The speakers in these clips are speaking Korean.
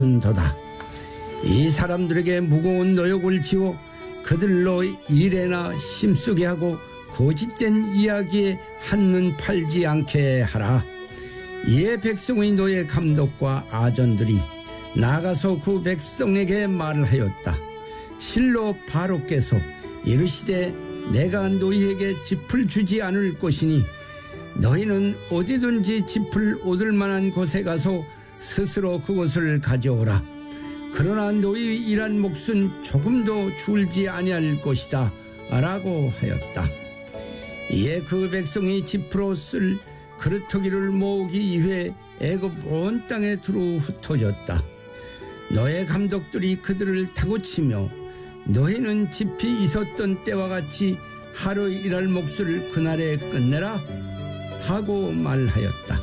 더다. 이 사람들에게 무거운 노역을 지워 그들로 일에나 힘쓰게 하고 거짓된 이야기에 한눈 팔지 않게 하라. 이에 백성의 노예 감독과 아전들이 나가서 그 백성에게 말을 하였다. 실로 바로께서 이르시되 내가 너희에게 짚을 주지 않을 것이니 너희는 어디든지 짚을 얻을 만한 곳에 가서 스스로 그것을 가져오라. 그러나 너희 일한 몫은 조금도 줄지 아니할 것이다 라고 하였다. 이에 그 백성이 짚으로 쓸 그루터기를 모으기 위해 애굽 온 땅에 두루 흩어졌다. 너의 감독들이 그들을 타고치며 너희는 짚이 있었던 때와 같이 하루 일할 몫을 그날에 끝내라 하고 말하였다.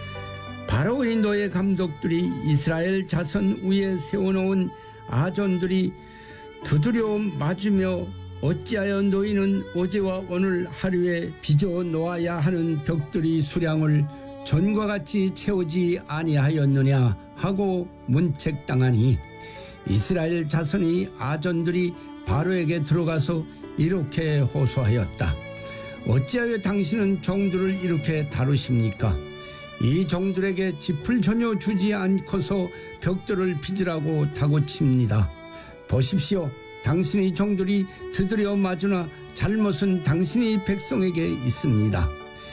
바로의 너의 감독들이 이스라엘 자손 위에 세워놓은 아전들이 두드려 맞으며 어찌하여 너희는 어제와 오늘 하루에 빚어 놓아야 하는 벽돌이 수량을 전과 같이 채우지 아니하였느냐 하고 문책당하니 이스라엘 자손이 아전들이 바로에게 들어가서 이렇게 호소하였다. 어찌하여 당신은 종들을 이렇게 다루십니까? 이 종들에게 짚을 전혀 주지 않고서 벽돌을 빚으라고 다고칩니다. 보십시오. 당신의 종들이 두드려 맞으나 잘못은 당신의 백성에게 있습니다.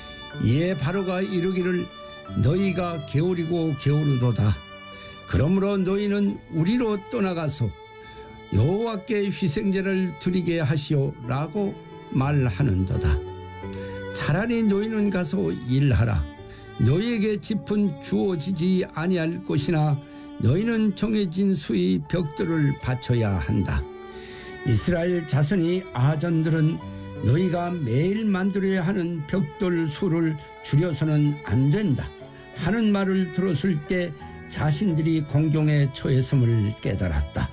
이에 바로가 이르기를 너희가 게으르고 게으르도다. 그러므로 너희는 우리로 떠나가서 여호와께 희생제를 드리게 하시오 라고 말하는도다. 차라리 너희는 가서 일하라. 너희에게 짚은 주어지지 아니할 것이나 너희는 정해진 수의 벽돌을 바쳐야 한다. 이스라엘 자손이 아전들은 너희가 매일 만들어야 하는 벽돌 수를 줄여서는 안 된다 하는 말을 들었을 때 자신들이 공경에 처했음을 깨달았다.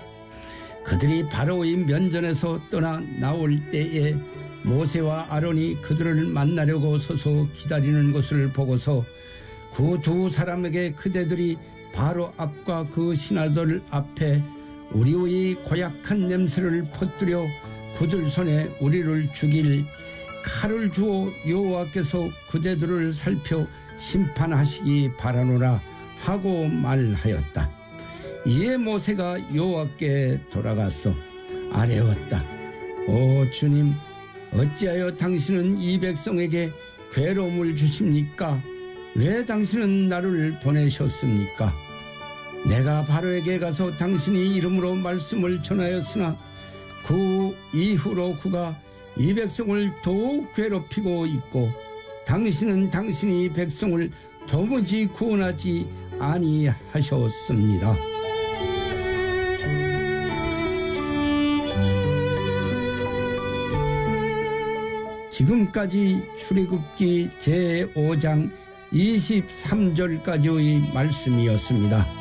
그들이 바로의 면전에서 떠나 나올 때에 모세와 아론이 그들을 만나려고 서서 기다리는 것을 보고서 그 두 사람에게 그대들이 바로 앞과 그 신하들 앞에 우리의 고약한 냄새를 퍼뜨려 그들 손에 우리를 죽일 칼을 주어 여호와께서 그대들을 살펴 심판하시기 바라노라 하고 말하였다. 이에 모세가 여호와께 돌아가서 아뢰었다. 오 주님, 어찌하여 당신은 이 백성에게 괴로움을 주십니까? 왜 당신은 나를 보내셨습니까? 내가 바로에게 가서 당신이 이름으로 말씀을 전하였으나 그 이후로 그가 이 백성을 더욱 괴롭히고 있고 당신은 당신이 백성을 도무지 구원하지 아니하셨습니다. 지금까지 출애굽기 제5장 23절까지의 말씀이었습니다.